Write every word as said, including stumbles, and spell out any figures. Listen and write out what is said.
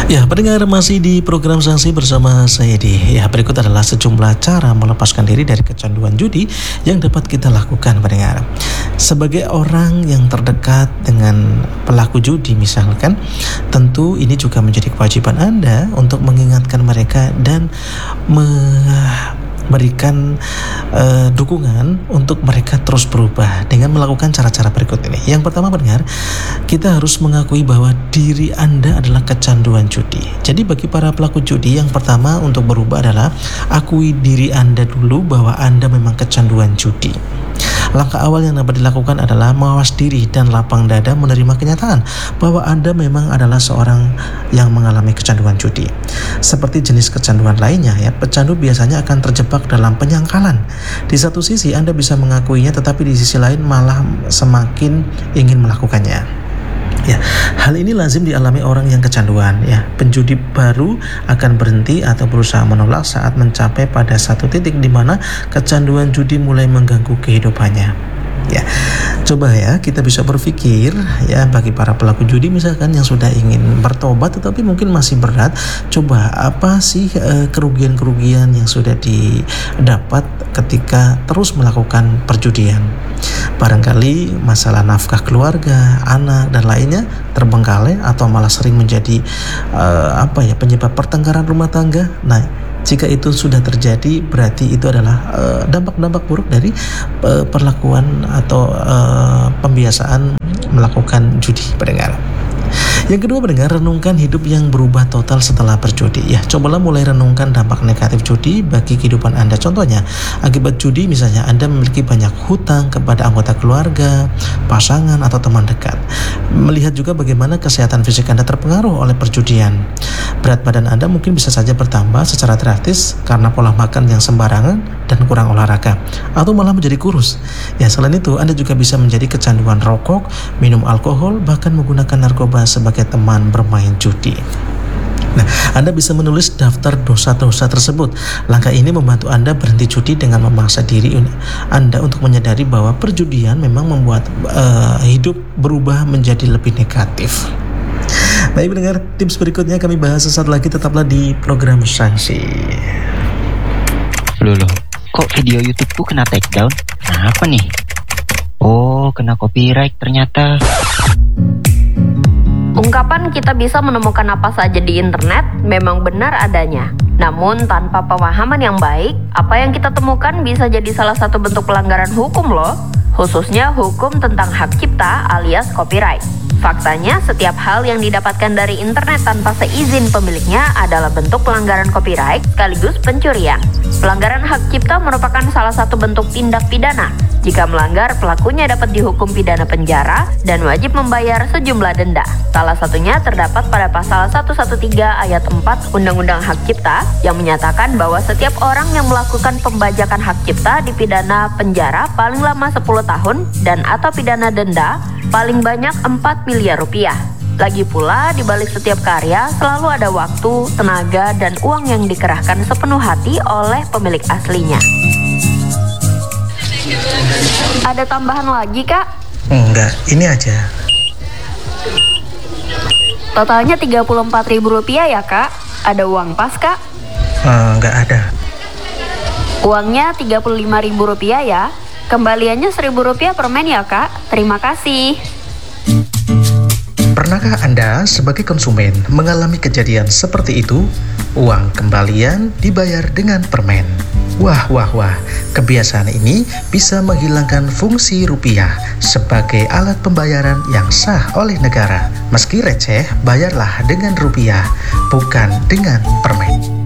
Ya, pendengar masih di program Sanksi bersama saya di. Ya, berikut adalah sejumlah cara melepaskan diri dari kecanduan judi yang dapat kita lakukan, pendengar. Sebagai orang yang terdekat dengan pelaku judi misalkan, tentu ini juga menjadi kewajiban Anda untuk mengingatkan mereka dan memberikan uh, dukungan untuk mereka terus berubah dengan melakukan cara-cara berikut ini. Yang pertama, pendengar, kita harus mengakui bahwa diri Anda adalah kecanduan judi. Jadi bagi para pelaku judi, yang pertama untuk berubah adalah akui diri Anda dulu bahwa Anda memang kecanduan judi. Langkah awal yang dapat dilakukan adalah mawas diri dan lapang dada menerima kenyataan bahwa Anda memang adalah seorang yang mengalami kecanduan judi. Seperti jenis kecanduan lainnya, ya, pecandu biasanya akan terjebak dalam penyangkalan. Di satu sisi Anda bisa mengakuinya, tetapi di sisi lain malah semakin ingin melakukannya. Ya, hal ini lazim dialami orang yang kecanduan. Ya, penjudi baru akan berhenti atau berusaha menolak saat mencapai pada satu titik di mana kecanduan judi mulai mengganggu kehidupannya. Ya, coba ya kita bisa berpikir ya, bagi para pelaku judi misalkan yang sudah ingin bertobat tetapi mungkin masih berat, coba apa sih eh, kerugian-kerugian yang sudah didapat ketika terus melakukan perjudian? Barangkali masalah nafkah keluarga, anak dan lainnya terbengkalai atau malah sering menjadi uh, apa ya penyebab pertengkaran rumah tangga. Nah, jika itu sudah terjadi, berarti itu adalah uh, dampak-dampak buruk dari uh, perlakuan atau uh, pembiasaan melakukan judi, pendengar. Yang kedua, pendengar, renungkan hidup yang berubah total setelah berjudi. Ya, cobalah mulai renungkan dampak negatif judi bagi kehidupan Anda. Contohnya, akibat judi misalnya Anda memiliki banyak hutang kepada anggota keluarga, pasangan atau teman dekat. Melihat juga bagaimana kesehatan fisik Anda terpengaruh oleh perjudian. Berat badan Anda mungkin bisa saja bertambah secara drastis karena pola makan yang sembarangan dan kurang olahraga, atau malah menjadi kurus. Ya, selain itu Anda juga bisa menjadi kecanduan rokok, minum alkohol, bahkan menggunakan narkoba sebagai teman bermain judi. Nah, Anda bisa menulis daftar dosa-dosa tersebut. Langkah ini membantu Anda berhenti judi dengan memaksa diri Anda untuk menyadari bahwa perjudian memang membuat uh, hidup berubah menjadi lebih negatif. Baik, pendengar, tips berikutnya kami bahas sesaat lagi. Tetaplah di program Sanksi. Loh, loh, kok video YouTubeku kena take down? Kenapa nih? Oh, kena copyright ternyata. Ungkapan kita bisa menemukan apa saja di internet memang benar adanya. Namun tanpa pemahaman yang baik, apa yang kita temukan bisa jadi salah satu bentuk pelanggaran hukum loh. Khususnya hukum tentang hak cipta alias copyright. Faktanya, setiap hal yang didapatkan dari internet tanpa seizin pemiliknya adalah bentuk pelanggaran copyright sekaligus pencurian. Pelanggaran hak cipta merupakan salah satu bentuk tindak pidana. Jika melanggar, pelakunya dapat dihukum pidana penjara dan wajib membayar sejumlah denda. Salah satunya terdapat pada pasal seratus tiga belas ayat empat Undang-Undang Hak Cipta yang menyatakan bahwa setiap orang yang melakukan pembajakan hak cipta dipidana penjara paling lama sepuluh tahun dan atau pidana denda paling banyak empat miliar rupiah. Lagi pula, di balik setiap karya selalu ada waktu, tenaga, dan uang yang dikerahkan sepenuh hati oleh pemilik aslinya. Ada tambahan lagi, Kak? Enggak, ini aja. Totalnya tiga puluh empat ribu rupiah ya, Kak? Ada uang pas, Kak? Uh, enggak ada. Uangnya tiga puluh lima ribu rupiah ya. Kembaliannya seribu rupiah per men ya, Kak. Terima kasih. Pernahkah Anda sebagai konsumen mengalami kejadian seperti itu? Uang kembalian dibayar dengan permen. Wah, wah, wah. Kebiasaan ini bisa menghilangkan fungsi rupiah sebagai alat pembayaran yang sah oleh negara. Meski receh, bayarlah dengan rupiah, bukan dengan permen.